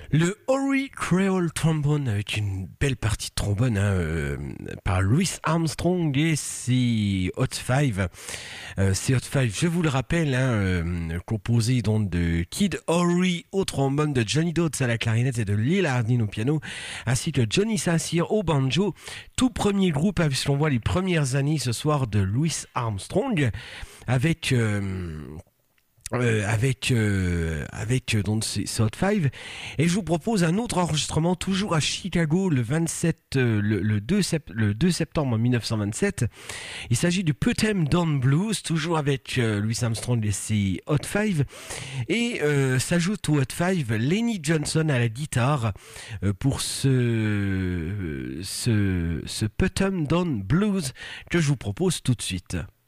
Le Ori Creole Trombone avec une belle partie de trombone par Louis Armstrong et ses Hot Five. Ces Hot Five, je vous le rappelle, composé donc de Kid Ory au trombone, de Johnny Dodds à la clarinette et de Lil Hardin au piano, ainsi que Johnny Saint-Cyr au banjo. Tout premier groupe, puisqu'on voit les premières années ce soir de Louis Armstrong avec... donc ces Hot Five, et je vous propose un autre enregistrement toujours à Chicago le 27 le 2 septembre 1927. Il s'agit du Put 'Em Down Blues, toujours avec Louis Armstrong et ses Hot Five, et s'ajoute au Hot Five Lenny Johnson à la guitare pour ce Put 'Em Down Blues que je vous propose tout de suite.